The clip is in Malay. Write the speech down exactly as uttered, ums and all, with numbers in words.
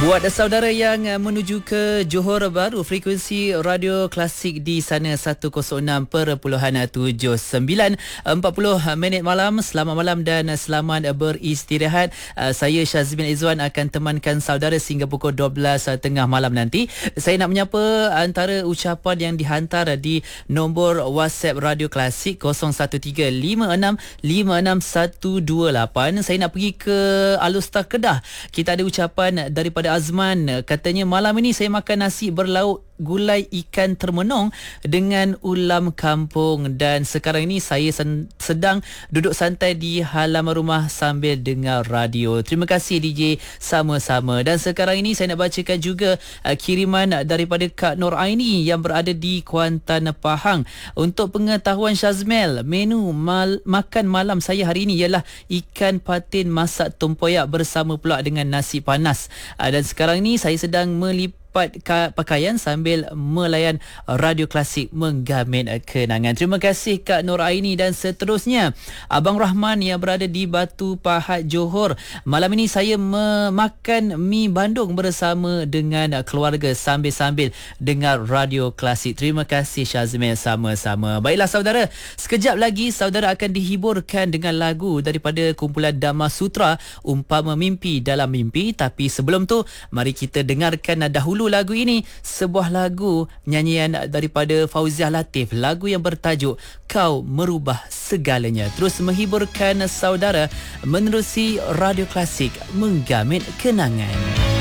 Buat saudara yang menuju ke Johor Bahru, frekuensi radio klasik di sana seratus enam perpuluhan tujuh sembilan, empat puluh minit malam. Selamat malam dan selamat beristirahat. Saya Syazmin Izzuan akan temankan saudara sehingga pukul dua belas tengah malam nanti. Saya nak menyapa antara ucapan yang dihantar di nombor WhatsApp Radio Klasik kosong satu tiga lima enam lima enam satu dua lapan. Saya nak pergi ke Alustar Kedah. Kita ada ucapan daripada Azman, katanya malam ini saya makan nasi berlauk gulai ikan termenung dengan ulam kampung, dan sekarang ini saya sedang duduk santai di halaman rumah sambil dengar radio. Terima kasih D J, sama-sama. Dan sekarang ini saya nak bacakan juga uh, kiriman daripada Kak Nur Aini yang berada di Kuantan, Pahang. Untuk pengetahuan Syazmel, menu mal- makan malam saya hari ini ialah ikan patin masak tempoyak bersama pula dengan nasi panas. Uh, dan sekarang ini saya sedang melipat pakaian sambil melayan radio klasik menggamin kenangan. Terima kasih Kak Nur Aini. Dan seterusnya Abang Rahman yang berada di Batu Pahat, Johor. Malam ini saya memakan mi bandung bersama dengan keluarga sambil-sambil dengar radio klasik. Terima kasih Syazmil, sama-sama. Baiklah saudara, sekejap lagi saudara akan dihiburkan dengan lagu daripada kumpulan Dhamma Sutra, Umpama Mimpi Dalam Mimpi. Tapi sebelum tu, mari kita dengarkan dahulu lagu ini, sebuah lagu nyanyian daripada Fauziah Latif, lagu yang bertajuk Kau Merubah Segalanya. Terus menghiburkan saudara menerusi radio klasik menggamit kenangan.